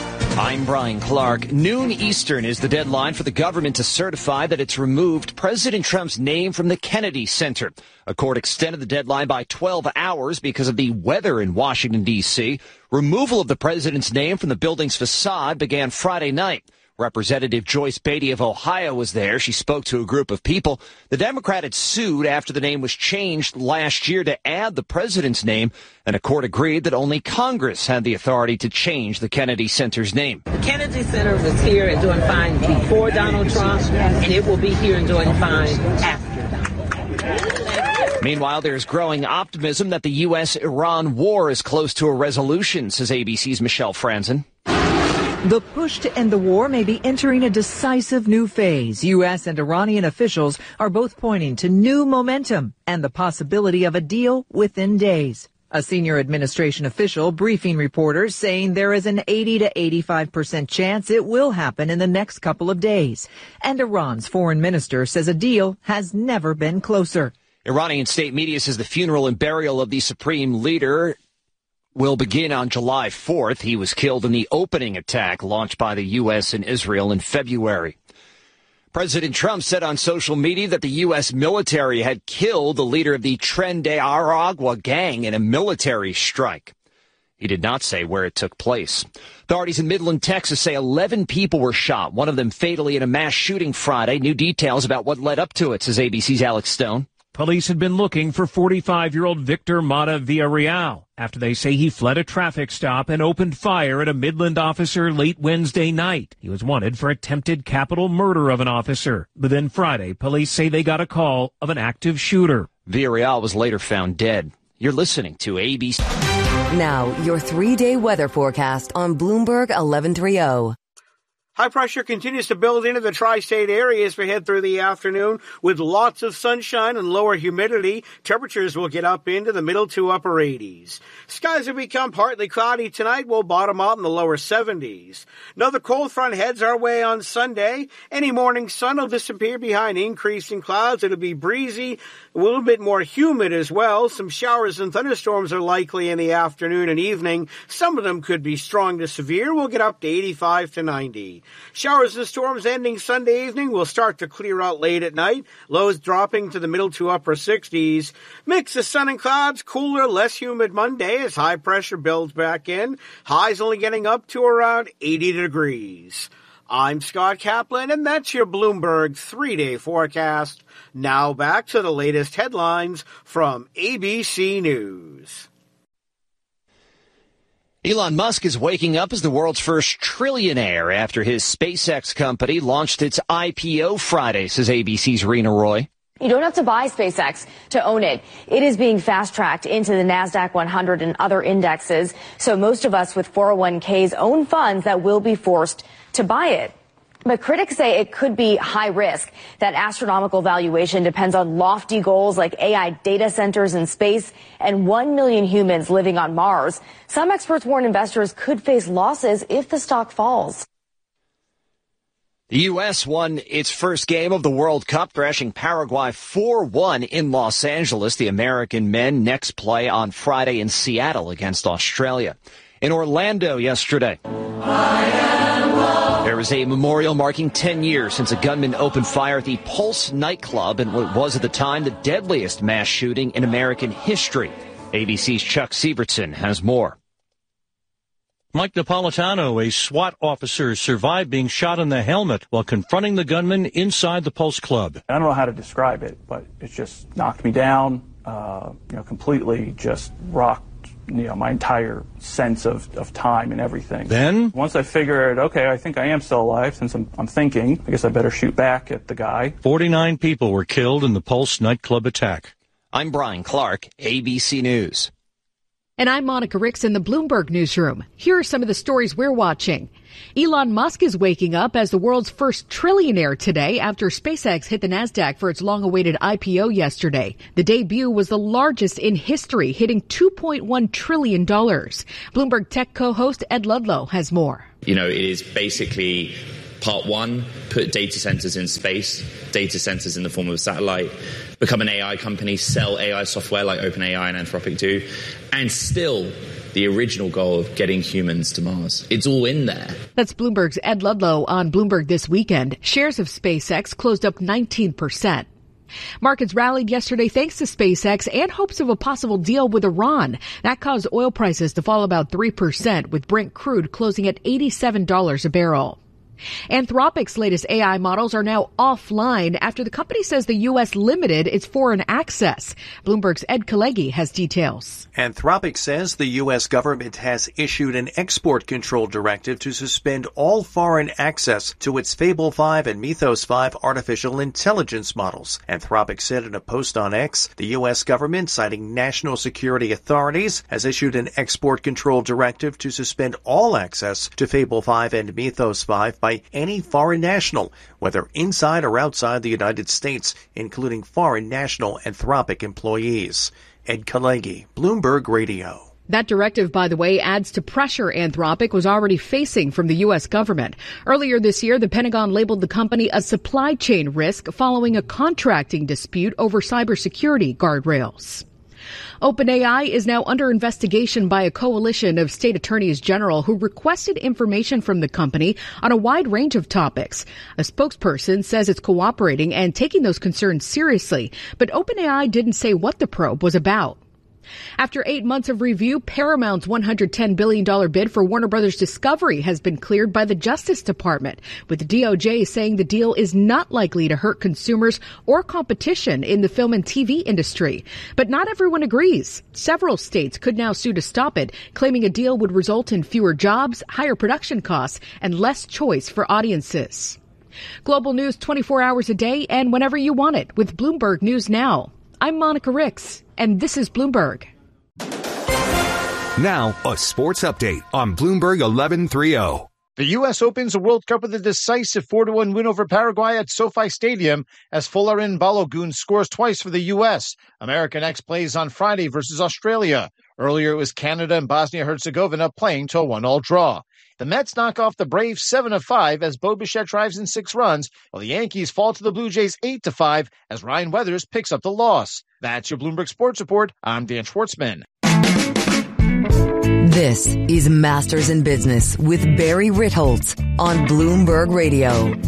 I'm Brian Clark. Noon Eastern is the deadline for the government to certify that it's removed President Trump's name from the Kennedy Center. A court extended the deadline by 12 hours because of the weather in Washington, D.C. Removal of the president's name from the building's facade began Friday night. Representative Joyce Beatty of Ohio was there. She spoke to a group of people. The Democrat had sued after the name was changed last year to add the president's name, and a court agreed that only Congress had the authority to change the Kennedy Center's name. The Kennedy Center was here and doing fine before Donald Trump, and it will be here and doing fine after Donald Trump. Meanwhile, there's growing optimism that the U.S.-Iran war is close to a resolution, says ABC's Michelle Franzen. The push to end the war may be entering a decisive new phase. U.S. and Iranian officials are both pointing to new momentum and the possibility of a deal within days. A senior administration official briefing reporters saying there is an 80 to 85% chance it will happen in the next couple of days. And Iran's foreign minister says a deal has never been closer. Iranian state media says the funeral and burial of the supreme leader will begin on July 4th. He was killed in the opening attack launched by the U.S. and Israel in February. President Trump said on social media that the U.S. military had killed the leader of the Tren de Aragua gang in a military strike. He did not say where it took place. Authorities in Midland, Texas say 11 people were shot, one of them fatally in a mass shooting Friday. New details about what led up to it, says ABC's Alex Stone. Police had been looking for 45-year-old Victor Mata Villarreal after they say he fled a traffic stop and opened fire at a Midland officer late Wednesday night. He was wanted for attempted capital murder of an officer. But then Friday, police say they got a call of an active shooter. Villarreal was later found dead. You're listening to ABC. Now, your 3-day weather forecast on Bloomberg 1130. High pressure continues to build into the tri-state area as we head through the afternoon with lots of sunshine and lower humidity. Temperatures will get up into the middle to upper 80s. Skies will become partly cloudy tonight. We'll bottom out in the lower 70s. Another cold front heads our way on Sunday. Any morning sun will disappear behind increasing clouds. It'll be breezy, a little bit more humid as well. Some showers and thunderstorms are likely in the afternoon and evening. Some of them could be strong to severe. We'll get up to 85 to 90. Showers and storms ending Sunday evening will start to clear out late at night. Lows dropping to the middle to upper 60s. Mix of sun and clouds, cooler, less humid Monday as high pressure builds back in. Highs only getting up to around 80 degrees. I'm Scott Kaplan, and that's your Bloomberg 3-day forecast. Now back to the latest headlines from ABC News. Elon Musk is waking up as the world's first trillionaire after his SpaceX company launched its IPO Friday, says ABC's Rena Roy. You don't have to buy SpaceX to own it. It is being fast-tracked into the NASDAQ 100 and other indexes, so most of us with 401ks own funds that will be forced to buy it. But critics say it could be high risk. That astronomical valuation depends on lofty goals like AI data centers in space and 1 million humans living on Mars. Some experts warn investors could face losses if the stock falls. The U.S. won its first game of the World Cup, thrashing Paraguay 4-1 in Los Angeles. The American men next play on Friday in Seattle against Australia. In Orlando yesterday, there was a memorial marking 10 years since a gunman opened fire at the Pulse nightclub in what was at the time the deadliest mass shooting in American history. ABC's Chuck Sievertson has more. Mike Napolitano, a SWAT officer, survived being shot in the helmet while confronting the gunman inside the Pulse Club. I don't know how to describe it, but it just knocked me down, completely just rocked, my entire sense of time and everything. Then? Once I figured, okay, I think I am still alive, since I'm thinking, I guess I better shoot back at the guy. 49 people were killed in the Pulse nightclub attack. I'm Brian Clark, ABC News. And I'm Monica Ricks in the Bloomberg Newsroom. Here are some of the stories we're watching. Elon Musk is waking up as the world's first trillionaire today after SpaceX hit the NASDAQ for its long-awaited IPO yesterday. The debut was the largest in history, hitting $2.1 trillion. Bloomberg Tech co-host Ed Ludlow has more. It is basically part one, put data centers in space, data centers in the form of a satellite, become an AI company, sell AI software like OpenAI and Anthropic do, and still the original goal of getting humans to Mars. It's all in there. That's Bloomberg's Ed Ludlow on Bloomberg This Weekend. Shares of SpaceX closed up 19%. Markets rallied yesterday thanks to SpaceX and hopes of a possible deal with Iran. That caused oil prices to fall about 3%, with Brent crude closing at $87 a barrel. Anthropic's latest AI models are now offline after the company says the U.S. limited its foreign access. Bloomberg's Ed Kalegi has details. Anthropic says the U.S. government has issued an export control directive to suspend all foreign access to its Fable 5 and Mythos 5 artificial intelligence models. Anthropic said in a post on X, the U.S. government, citing national security authorities, has issued an export control directive to suspend all access to Fable 5 and Mythos 5 by any foreign national, whether inside or outside the United States, including foreign national Anthropic employees. Ed Kalegi, Bloomberg Radio. That directive, by the way, adds to pressure Anthropic was already facing from the U.S. government. Earlier this year, the Pentagon labeled the company a supply chain risk following a contracting dispute over cybersecurity guardrails. OpenAI is now under investigation by a coalition of state attorneys general who requested information from the company on a wide range of topics. A spokesperson says it's cooperating and taking those concerns seriously, but OpenAI didn't say what the probe was about. After 8 months of review, Paramount's $110 billion bid for Warner Brothers Discovery has been cleared by the Justice Department, with the DOJ saying the deal is not likely to hurt consumers or competition in the film and TV industry. But not everyone agrees. Several states could now sue to stop it, claiming a deal would result in fewer jobs, higher production costs, and less choice for audiences. Global news 24 hours a day and whenever you want it with Bloomberg News Now. I'm Monica Ricks, and this is Bloomberg. Now, a sports update on Bloomberg 1130. The U.S. opens the World Cup with a decisive 4-1 win over Paraguay at SoFi Stadium as Folarin Balogun scores twice for the U.S. America next plays on Friday versus Australia. Earlier, it was Canada and Bosnia-Herzegovina playing to a 1-1 draw. The Mets knock off the Braves 7-5 as Bo Bichette drives in 6 runs, while the Yankees fall to the Blue Jays 8-5 as Ryan Weathers picks up the loss. That's your Bloomberg Sports Report. I'm Dan Schwartzman. This is Masters in Business with Barry Ritholtz on Bloomberg Radio.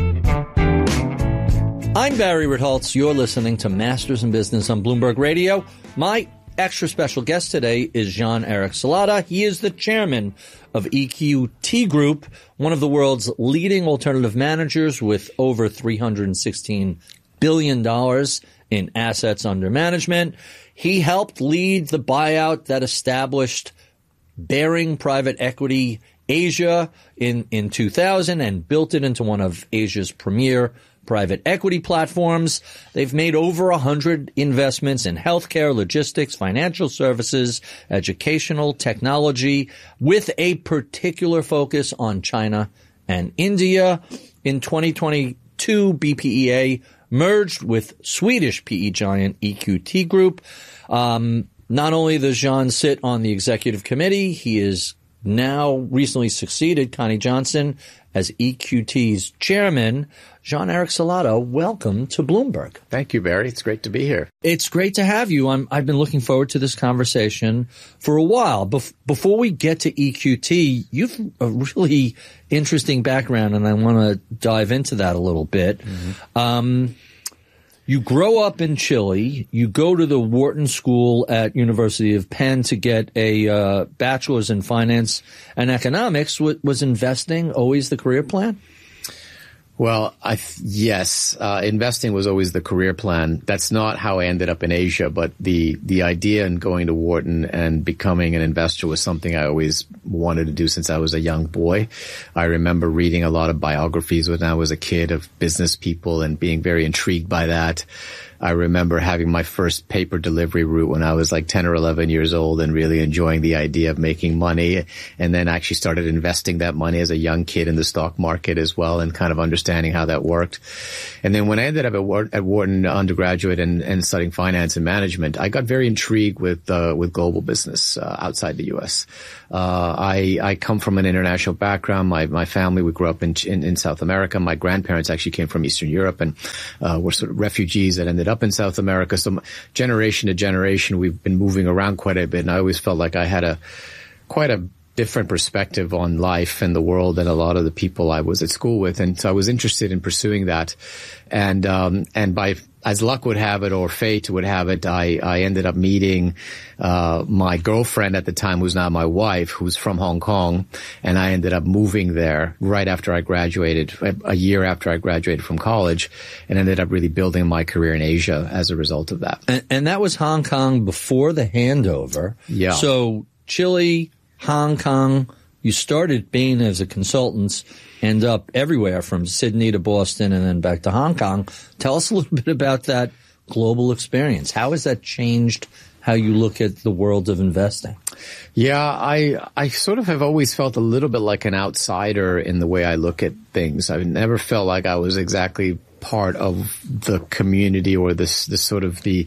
I'm Barry Ritholtz. You're listening to Masters in Business on Bloomberg Radio. My extra special guest today is Jean-Eric Salata. He is the chairman of EQT Group, one of the world's leading alternative managers with over $316 billion in assets under management. He helped lead the buyout that established Baring Private Equity Asia in 2000 and built it into one of Asia's premier private equity platforms. They've made over 100 investments in healthcare, logistics, financial services, educational, technology, with a particular focus on China and India. In 2022, BPEA merged with Swedish PE giant EQT Group. Not only does Jean sit on the executive committee, he is now recently succeeded Connie Johnson as EQT's chairman. Jean-Eric Salata, welcome to Bloomberg. Thank you, Barry. It's great to be here. It's great to have you. I've been looking forward to this conversation for a while. Before we get to EQT, you've a really interesting background, and I want to dive into that a little bit. Mm-hmm. You grow up in Chile. You go to the Wharton School at University of Penn to get a bachelor's in finance and economics. Was investing always the career plan? Well, yes, investing was always the career plan. That's not how I ended up in Asia, but the idea in going to Wharton and becoming an investor was something I always wanted to do since I was a young boy. I remember reading a lot of biographies when I was a kid of business people and being very intrigued by that. I remember having my first paper delivery route when I was like 10 or 11 years old and really enjoying the idea of making money, and then actually started investing that money as a young kid in the stock market as well and kind of understanding how that worked. And then when I ended up at Wharton undergraduate and studying finance and management, I got very intrigued with global business outside the U.S. I come from an international background. My family, we grew up in South America. My grandparents actually came from Eastern Europe and were sort of refugees that ended up in South America. So generation to generation, we've been moving around quite a bit, and I always felt like I had quite a different perspective on life and the world than a lot of the people I was at school with. And so I was interested in pursuing that. And by, as luck would have it, or fate would have it, I ended up meeting my girlfriend at the time, who's now my wife, who's from Hong Kong, and I ended up moving there right after I graduated, a year after I graduated from college, and ended up really building my career in Asia as a result of that. And that was Hong Kong before the handover. Yeah. So Chile, Hong Kong, you started Bain as a consultant, end up everywhere from Sydney to Boston and then back to Hong Kong. Tell us a little bit about that global experience. How has that changed how you look at the world of investing? Yeah, I sort of have always felt a little bit like an outsider in the way I look at things. I've never felt like I was exactly part of the community or this sort of the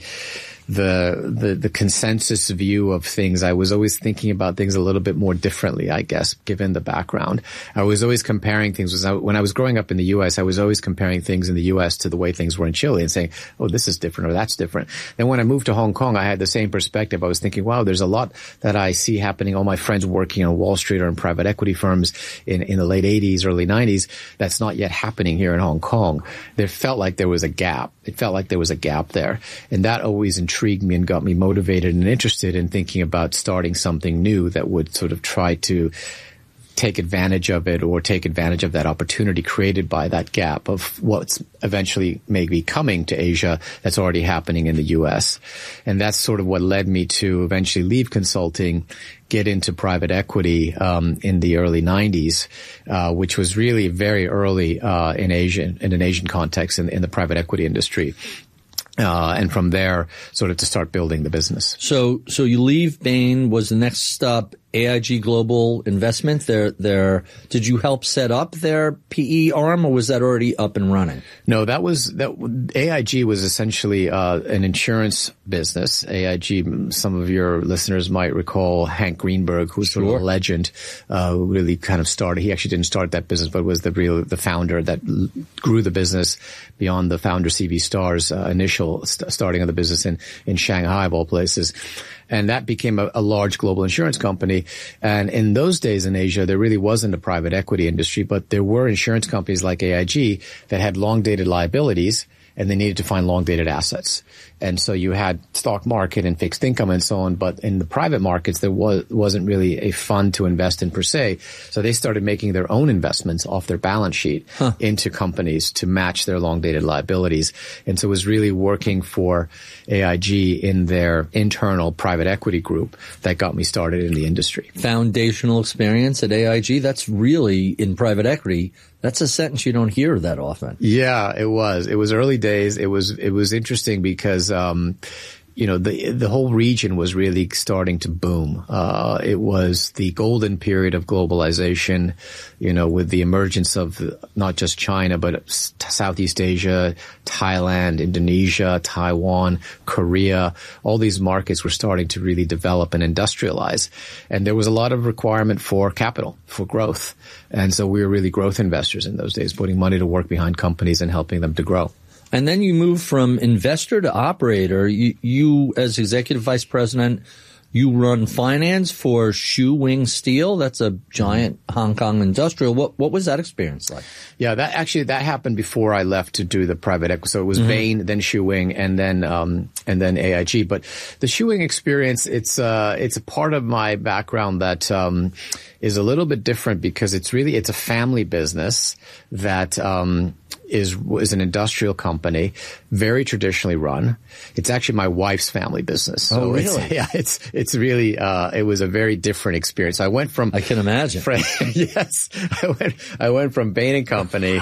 consensus view of things. I was always thinking about things a little bit more differently, I guess, given the background. I was always comparing things. When I was growing up in the U.S., I was always comparing things in the U.S. to the way things were in Chile and saying, oh, this is different or that's different. Then when I moved to Hong Kong, I had the same perspective. I was thinking, wow, there's a lot that I see happening. All my friends working on Wall Street or in private equity firms in the late 80s, early 90s, that's not yet happening here in Hong Kong. There felt like there was a gap. It felt like there was a gap there. And that always intrigued me and got me motivated and interested in thinking about starting something new that would sort of try to take advantage of it or take advantage of that opportunity created by that gap of what's eventually maybe coming to Asia that's already happening in the U.S. And that's sort of what led me to eventually leave consulting, get into private equity in the early 90s, which was really very early in an Asian context in the private equity industry. And from there, sort of to start building the business. So you leave Bain. Was the next stop AIG Global Investment? Did you help set up their PE arm, or was that already up and running? No, AIG was essentially an insurance business. AIG, some of your listeners might recall Hank Greenberg, who's sort of a legend, who really kind of started. He actually didn't start that business, but was the founder that grew the business beyond the founder C.V. Starr's initial starting of the business in Shanghai, of all places. And that became a large global insurance company. And in those days in Asia, there really wasn't a private equity industry, but there were insurance companies like AIG that had long-dated liabilities, and they needed to find long-dated assets. And so you had stock market and fixed income and so on, but in the private markets, there wasn't really a fund to invest in per se. So they started making their own investments off their balance sheet into companies to match their long-dated liabilities. And so it was really working for AIG in their internal private equity group that got me started in the industry. Foundational experience at AIG, that's really, in private equity, that's a sentence you don't hear that often. Yeah, it was. It was early days. It was interesting because, the whole region was really starting to boom. It was the golden period of globalization, with the emergence of not just China, but Southeast Asia, Thailand, Indonesia, Taiwan, Korea. All these markets were starting to really develop and industrialize. And there was a lot of requirement for capital, for growth. And so we were really growth investors in those days, putting money to work behind companies and helping them to grow. And then you move from investor to operator. You as executive vice president, You run finance for Shu Wing Steel. That's a giant Hong Kong industrial. What was that experience like? Yeah, that happened before I left to do the private equity. So it was Bain, then Shu Wing, and then AIG. But the Shu Wing experience, it's a part of my background that is a little bit different because it's a family business that is an industrial company, very traditionally run. It's actually my wife's family business. So oh, really? It's really, it was a very different experience. I can imagine. Yes. I went from Bain & Company,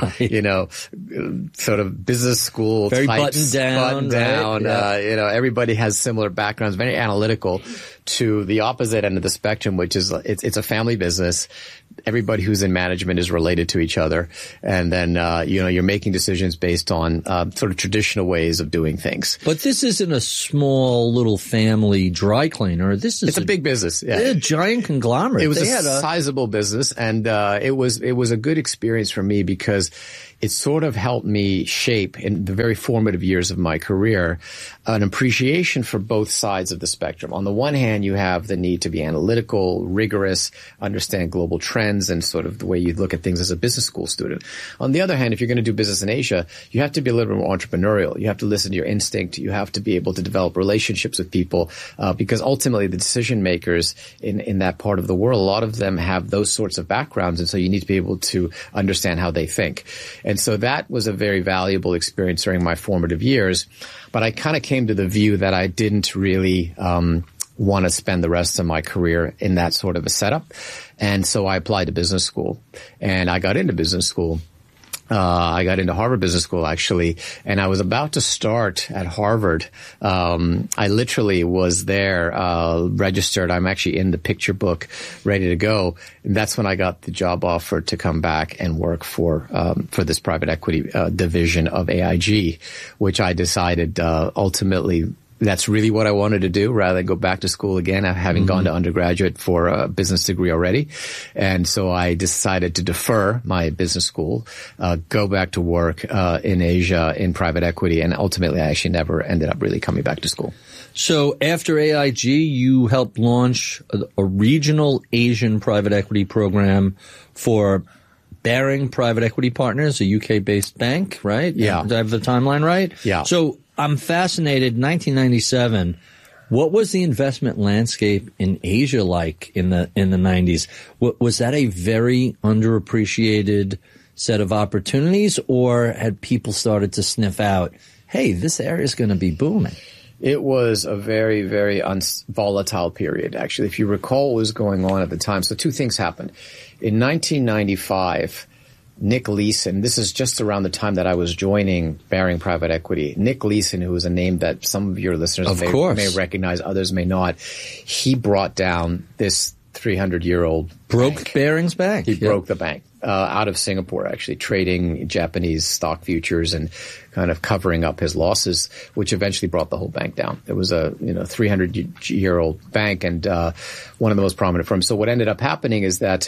sort of business school very types, buttoned down. Right? Yeah. Everybody has similar backgrounds, very analytical, to the opposite end of the spectrum, which is it's a family business. Everybody who's in management is related to each other. And then, you're making decisions based on sort of traditional ways of doing things. But this isn't a small little family dry cleaner. It's a big business. Yeah. A giant conglomerate. It was a sizable business, and it was a good experience for me because it sort of helped me shape, in the very formative years of my career, an appreciation for both sides of the spectrum. On the one hand, you have the need to be analytical, rigorous, understand global trends, and sort of the way you look at things as a business school student. On the other hand, if you're going to do business in Asia, you have to be a little bit more entrepreneurial. You have to listen to your instinct. You have to be able to develop relationships with people, because ultimately the decision makers in that part of the world, a lot of them have those sorts of backgrounds, and so you need to be able to understand how they think. And so that was a very valuable experience during my formative years. But I kind of came to the view that I didn't really want to spend the rest of my career in that sort of a setup. And so I applied to business school, and I got into business school. I got into Harvard Business School, actually, and I was about to start at Harvard. I literally was there, registered. I'm actually in the picture book, ready to go. And that's when I got the job offer to come back and work for this private equity division of AIG, which I decided ultimately that's really what I wanted to do rather than go back to school again, having gone to undergraduate for a business degree already. And so I decided to defer my business school, go back to work in Asia in private equity, and ultimately I actually never ended up really coming back to school. So after AIG, you helped launch a regional Asian private equity program for Baring Private Equity Partners, a UK-based bank, right? Yeah. Do I have the timeline right? Yeah. So I'm fascinated. 1997. What was the investment landscape in Asia like in the 90s? Was that a very underappreciated set of opportunities, or had people started to sniff out, hey, this area is going to be booming? It was a very, very volatile period, actually. If you recall what was going on at the time. So two things happened. In 1995, Nick Leeson, this is just around the time that I was joining Baring Private Equity. Nick Leeson, who is a name that some of your listeners may recognize, others may not, he brought down this 300-year-old Broke Baring's bank. He broke the bank out of Singapore, actually, trading Japanese stock futures and kind of covering up his losses, which eventually brought the whole bank down. It was a 300-year-old bank and one of the most prominent firms. So what ended up happening is that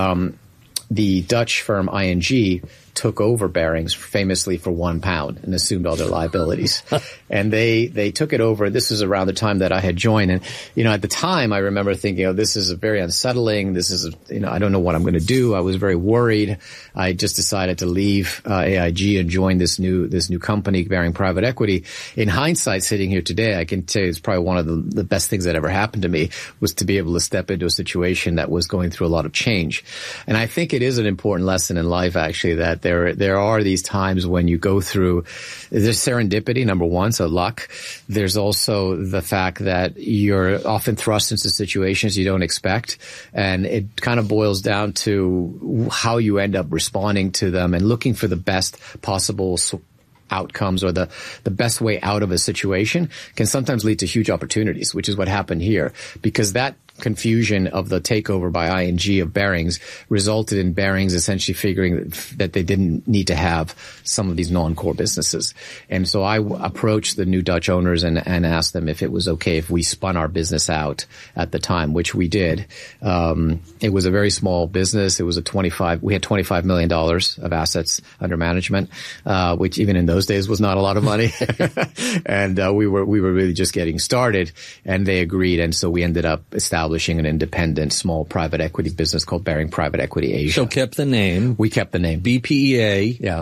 the Dutch firm ING took over Barings famously for £1 and assumed all their liabilities. And they took it over. This was around the time that I had joined. And, at the time I remember thinking, this is very unsettling. This is, I don't know what I'm going to do. I was very worried. I just decided to leave AIG and join this new company, Baring Private Equity. In hindsight, sitting here today, I can tell you it's probably one of the best things that ever happened to me was to be able to step into a situation that was going through a lot of change. And I think it is an important lesson in life, actually, that there are these times when you go through, there's serendipity, number one, so luck. There's also the fact that you're often thrust into situations you don't expect, and it kind of boils down to how you end up responding to them and looking for the best possible outcomes or the best way out of a situation can sometimes lead to huge opportunities, which is what happened here, because that confusion of the takeover by ING of Barings resulted in Barings essentially figuring that they didn't need to have some of these non-core businesses. And so I approached the new Dutch owners and asked them if it was okay if we spun our business out at the time, which we did. It was a very small business. It was we had $25 million of assets under management, which even in those days was not a lot of money. And we were really just getting started, and they agreed. And so we ended up establishing an independent small private equity business called Baring Private Equity Asia. So kept the name. We kept the name. BPEA. Yeah.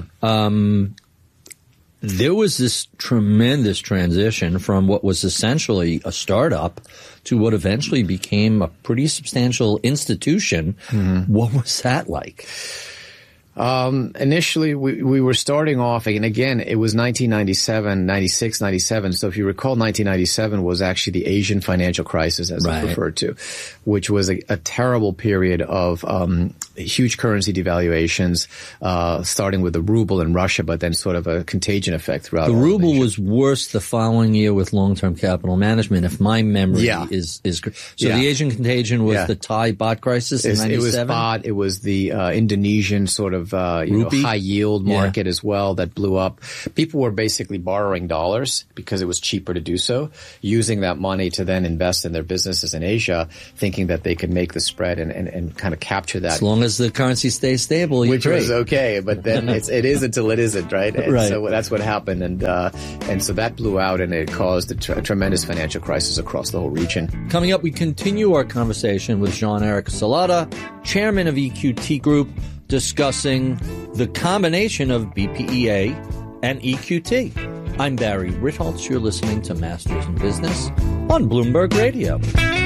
There was this tremendous transition from what was essentially a startup to what eventually became a pretty substantial institution. Mm-hmm. What was that like? Initially we were starting off, and again, it was 96, 97. So if you recall, 1997 was actually the Asian financial crisis, as it's referred to, which was a terrible period of, huge currency devaluations, starting with the ruble in Russia, but then sort of a contagion effect throughout. The ruble was worse the following year with long-term capital management, if my memory is correct. So the Asian contagion was the Thai baht crisis in 97? It was baht. It was the Indonesian sort of high yield market as well that blew up. People were basically borrowing dollars because it was cheaper to do so, using that money to then invest in their businesses in Asia, thinking that they could make the spread and kind of capture that. As long as the currency stays stable, which was okay, but then it is until it isn't, right? And so that's what happened, and so that blew out, and it caused a tremendous financial crisis across the whole region. Coming up, we continue our conversation with Jean-Eric Salata, chairman of EQT Group, discussing the combination of BPEA and EQT. I'm Barry Ritholtz. You're listening to Masters in Business on Bloomberg Radio.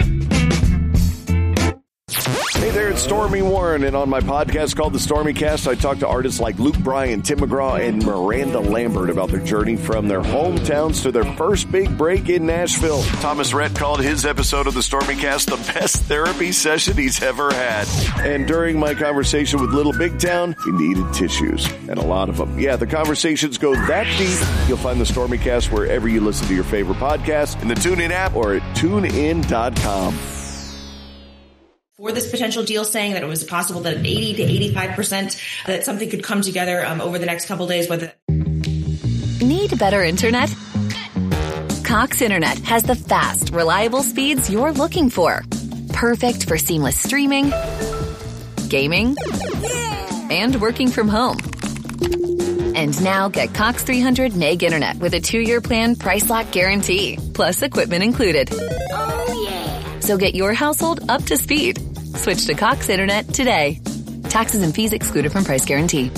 Hey there, it's Stormy Warren, and on my podcast called The Stormy Cast, I talk to artists like Luke Bryan, Tim McGraw, and Miranda Lambert about their journey from their hometowns to their first big break in Nashville. Thomas Rhett called his episode of The Stormy Cast the best therapy session he's ever had. And during my conversation with Little Big Town, he needed tissues, and a lot of them. Yeah, the conversations go that deep. You'll find The Stormy Cast wherever you listen to your favorite podcast, in the TuneIn app or at TuneIn.com. For this potential deal, saying that it was possible that 80 to 85% that something could come together over the next couple of days. Need better internet? Cox Internet has the fast, reliable speeds you're looking for. Perfect for seamless streaming, gaming, and working from home. And now get Cox 300 meg internet with a 2-year plan, price lock guarantee, plus equipment included. Oh, yeah. So get your household up to speed. Switch to Cox Internet today. Taxes and fees excluded from price guarantee.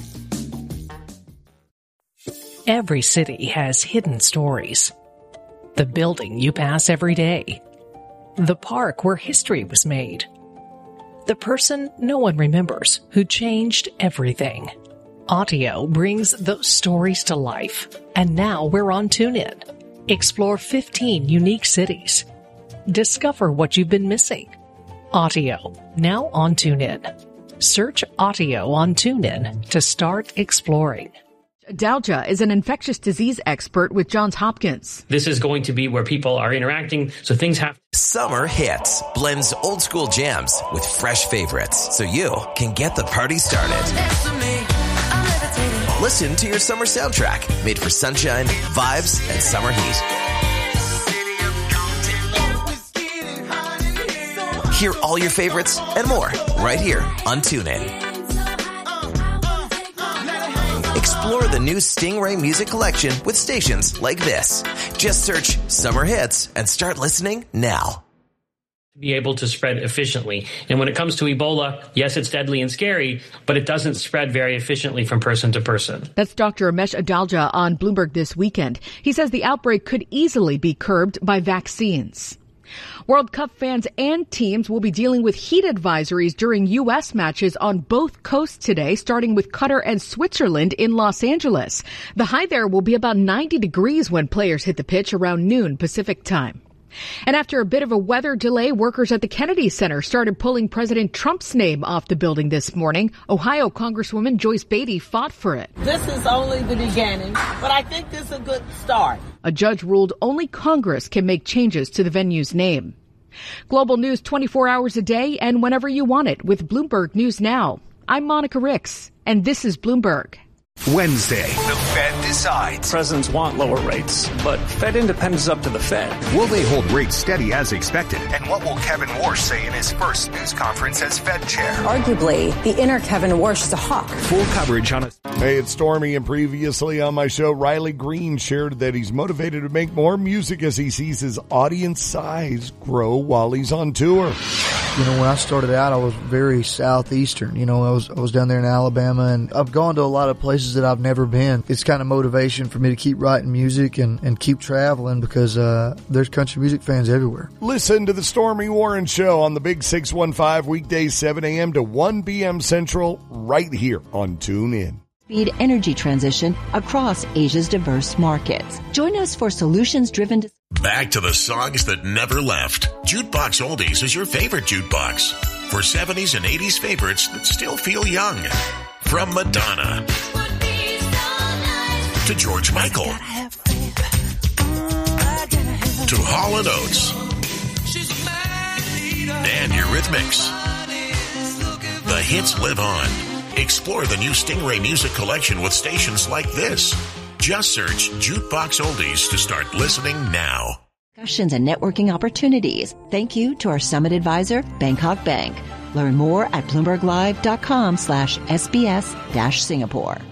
Every city has hidden stories. The building you pass every day. The park where history was made. The person no one remembers who changed everything. Audio brings those stories to life. And now we're on TuneIn. Explore 15 unique cities. Discover what you've been missing. Audio, now on TuneIn. Search Audio on TuneIn to start exploring. Adalja is an infectious disease expert with Johns Hopkins. This is going to be where people are interacting, so things have... Summer Hits blends old school jams with fresh favorites, so you can get the party started. Listen to your summer soundtrack, made for sunshine, vibes, and summer heat. Hear all your favorites and more right here on TuneIn. Explore the new Stingray music collection with stations like this. Just search Summer Hits and start listening now. Be able to spread efficiently. And when it comes to Ebola, yes, it's deadly and scary, but it doesn't spread very efficiently from person to person. That's Dr. Amesh Adalja on Bloomberg This Weekend. He says the outbreak could easily be curbed by vaccines. World Cup fans and teams will be dealing with heat advisories during U.S. matches on both coasts today, starting with Qatar and Switzerland in Los Angeles. The high there will be about 90 degrees when players hit the pitch around noon Pacific time. And after a bit of a weather delay, workers at the Kennedy Center started pulling President Trump's name off the building this morning. Ohio Congresswoman Joyce Beatty fought for it. This is only the beginning, but I think this is a good start. A judge ruled only Congress can make changes to the venue's name. Global news 24 hours a day and whenever you want it with Bloomberg News Now. I'm Monica Ricks, and this is Bloomberg. Wednesday, the Fed decides. Presidents want lower rates, but Fed independence is up to the Fed. Will they hold rates steady as expected? And what will Kevin Warsh say in his first news conference as Fed chair? Arguably, the inner Kevin Warsh is a hawk. Full coverage on it. Hey, it's Stormy, and previously on my show, Riley Green shared that he's motivated to make more music as he sees his audience size grow while he's on tour. You know, when I started out, I was very southeastern. You know, I was down there in Alabama, and I've gone to a lot of places that I've never been. It's kind of motivation for me to keep writing music and keep traveling because there's country music fans everywhere. Listen to the Stormy Warren Show on the Big 615 weekdays 7 a.m. to 1 p.m. Central right here on TuneIn. Speed energy transition across Asia's diverse markets. Join us for solutions-driven. Back to the songs that never left. Jukebox Oldies is your favorite jukebox for 70s and 80s favorites that still feel young. From Madonna to George Michael to Hall & Oates and Eurythmics. The hits live on. Explore the new Stingray Music Collection with stations like this. Just search Jukebox Oldies to start listening now. Discussions and networking opportunities. Thank you to our summit advisor, Bangkok Bank. Learn more at BloombergLive.com/SBS-Singapore.